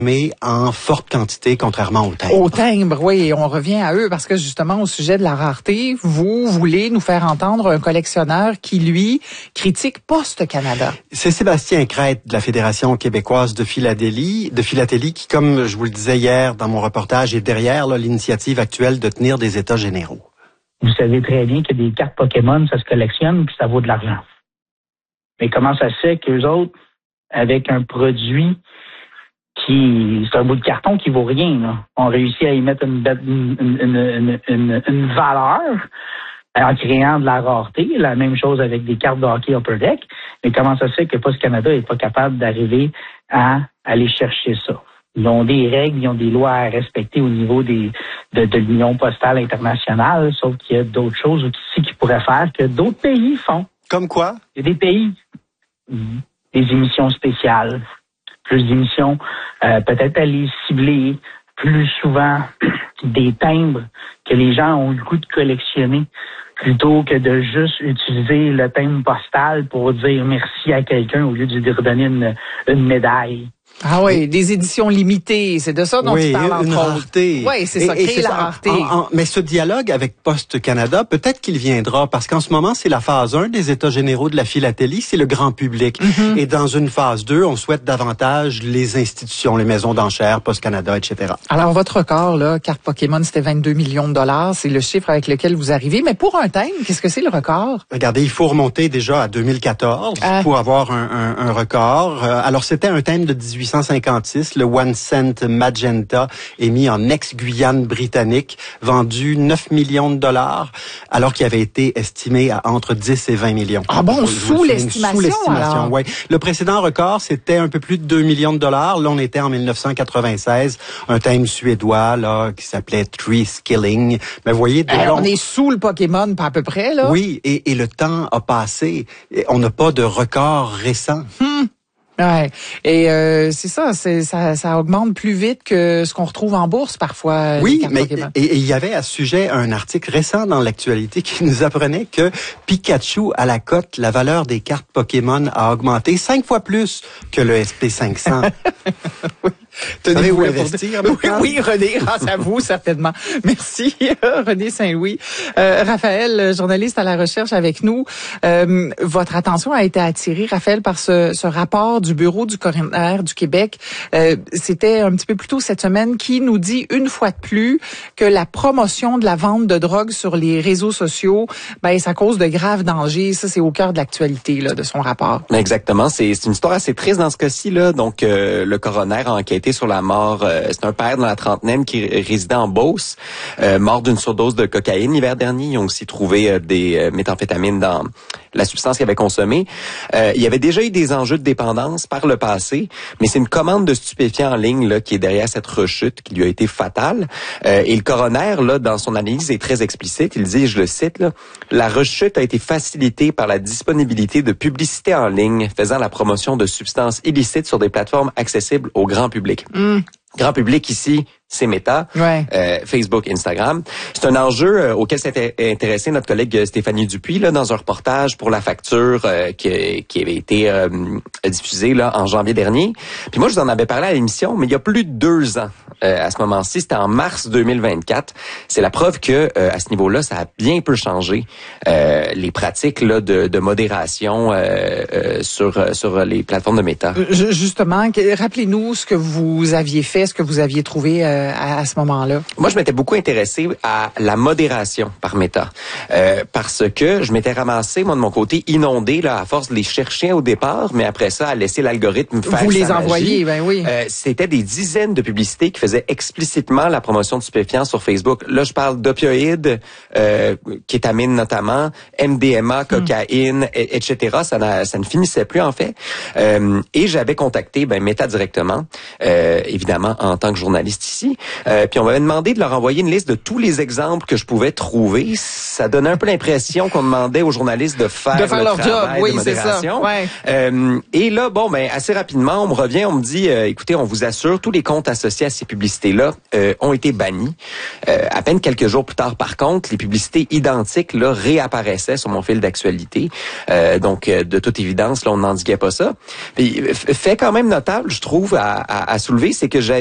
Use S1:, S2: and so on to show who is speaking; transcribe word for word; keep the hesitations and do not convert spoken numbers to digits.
S1: mais en forte quantité, contrairement au timbre.
S2: Au timbre, oui, et on revient à eux parce que justement, au sujet de la rareté, vous voulez nous faire entendre un collectionneur qui, lui, critique Poste Canada.
S1: C'est Sébastien Crête de la Fédération québécoise de philatélie, de philatélie qui, comme je vous le disais hier dans mon reportage, est derrière là, l'initiative actuelle de tenir des états généraux.
S3: Vous savez très bien que des cartes Pokémon, ça se collectionne puis ça vaut de l'argent. Mais comment ça se fait qu'eux autres, avec un produit qui, c'est un bout de carton qui vaut rien, là, ont réussi à y mettre une, une, une, une, une, une valeur en créant de la rareté, la même chose avec des cartes de hockey Upper Deck, mais comment ça se fait que Poste Canada n'est pas capable d'arriver à aller chercher ça? Ils ont des règles, ils ont des lois à respecter au niveau des de, de l'Union postale internationale, sauf qu'il y a d'autres choses aussi qu'ils pourraient faire que d'autres pays font.
S1: Comme quoi?
S3: Il y a des pays, des émissions spéciales, plus d'émissions, euh, peut-être aller cibler plus souvent des timbres que les gens ont le goût de collectionner, plutôt que de juste utiliser le timbre postal pour dire merci à quelqu'un au lieu de lui redonner une, une médaille.
S2: Ah oui, des éditions limitées, c'est de ça dont
S1: oui,
S2: tu parles entre
S1: une
S2: autres.
S1: rareté.
S2: Oui, c'est ça, créer la
S1: ça.
S2: rareté.
S1: En, en, mais ce dialogue avec Poste Canada, peut-être qu'il viendra, parce qu'en ce moment, c'est la phase un des États généraux de la philatélie, c'est le grand public. Mm-hmm. Et dans une phase deux, on souhaite davantage les institutions, les maisons d'enchères, Poste Canada, et cetera.
S2: Alors, votre record, là, carte Pokémon, c'était vingt-deux millions de dollars, c'est le chiffre avec lequel vous arrivez. Mais pour un thème, qu'est-ce que c'est le record?
S1: Regardez, il faut remonter déjà à deux mille quatorze ah. pour avoir un, un, un record. Alors, c'était un thème de dix-huit cent cinquante-six. Le One Cent Magenta émis en ex-Guyane britannique, vendu neuf millions de dollars, alors qu'il avait été estimé à entre dix et vingt millions.
S2: Ah bon, sous l'estimation,
S1: Sous l'estimation, oui. Le précédent record, c'était un peu plus de deux millions de dollars. Là, on était en mille neuf cent quatre-vingt-seize, un thème suédois, là, qui s'appelait Tree Skilling. Mais vous voyez,
S2: euh, on est sous le Pokémon, pas à peu près, là.
S1: Oui, et, et le temps a passé. On n'a pas de record récent.
S2: Hmm. Ouais, et euh, c'est ça, c'est ça, ça augmente plus vite que ce qu'on retrouve en bourse parfois.
S1: Oui, mais et il y avait à ce sujet un article récent dans l'actualité qui nous apprenait que Pikachu à la cote, la valeur des cartes Pokémon a augmenté cinq fois plus que le S P cinq cents.
S2: Oui.
S1: Tenez-vous investir.
S2: Oui, oui, René, grâce à vous, certainement. Merci, René Saint-Louis. Euh, Raphaël, journaliste à la recherche avec nous. Euh, votre attention a été attirée, Raphaël, par ce, ce rapport du Bureau du coroner du Québec. Euh, c'était un petit peu plus tôt cette semaine qui nous dit une fois de plus que la promotion de la vente de drogue sur les réseaux sociaux, ben, ça cause de graves dangers. Ça, c'est au cœur de l'actualité, là, de son rapport.
S4: Exactement. C'est, c'est une histoire assez triste dans ce cas-ci, là. Donc, euh, le coroner a enquêté sur la mort. Euh, c'est un père dans la trentaine qui résidait en Beauce, euh, mort d'une surdose de cocaïne l'hiver dernier. Ils ont aussi trouvé euh, des euh, méthamphétamines dans la substance qu'il avait consommée. Euh, il y avait déjà eu des enjeux de dépendance par le passé, mais c'est une commande de stupéfiants en ligne là qui est derrière cette rechute qui lui a été fatale. Euh, et le coroner, là, dans son analyse, est très explicite. Il dit, je le cite, là, la rechute a été facilitée par la disponibilité de publicité en ligne faisant la promotion de substances illicites sur des plateformes accessibles au grand public.
S2: Mm.
S4: Grand public ici, c'est Meta,
S2: ouais.
S4: euh, Facebook, Instagram. C'est un enjeu euh, auquel s'est intéressé notre collègue Stéphanie Dupuis là dans un reportage pour La Facture euh, qui, qui avait été euh, diffusé là en janvier dernier. Puis moi, je vous en avais parlé à l'émission, mais il y a plus de deux ans euh, à ce moment-ci, c'était en mars deux mille vingt-quatre. C'est la preuve que euh, à ce niveau-là, ça a bien peu changé euh, les pratiques là de, de modération euh, euh, sur sur les plateformes de Meta.
S2: Justement, rappelez-nous ce que vous aviez fait, ce que vous aviez trouvé euh, à, à ce moment-là.
S4: Moi, je m'étais beaucoup intéressé à la modération par Meta, euh, parce que je m'étais ramassé, moi, de mon côté, inondé, là, à force de les chercher au départ, mais après ça, à laisser l'algorithme faire
S2: Vous les
S4: sa
S2: envoyez,
S4: magie.
S2: ben oui.
S4: Euh, c'était des dizaines de publicités qui faisaient explicitement la promotion de stupéfiants sur Facebook. Là, je parle d'opioïdes, euh, kétamine notamment, M D M A, cocaïne, mm. et, etc. Ça, n'a, ça ne finissait plus, en fait. Euh, et j'avais contacté ben, Meta directement, euh, évidemment, en tant que journaliste ici. Euh, puis on m'avait demandé de leur envoyer une liste de tous les exemples que je pouvais trouver. Ça donnait un peu l'impression qu'on demandait aux journalistes de faire,
S2: de faire
S4: le
S2: leur
S4: travail
S2: job, oui,
S4: de modération.
S2: c'est ça. Ouais.
S4: Euh, et là, bon, ben assez rapidement, on me revient, on me dit, euh, écoutez, on vous assure, tous les comptes associés à ces publicités publicités-là euh, ont été bannies. Euh, à peine quelques jours plus tard, par contre, les publicités identiques là réapparaissaient sur mon fil d'actualité. Euh, donc, euh, de toute évidence, là, on n'endiguait pas ça. Puis, fait quand même notable, je trouve, à, à, à soulever, c'est que j'ai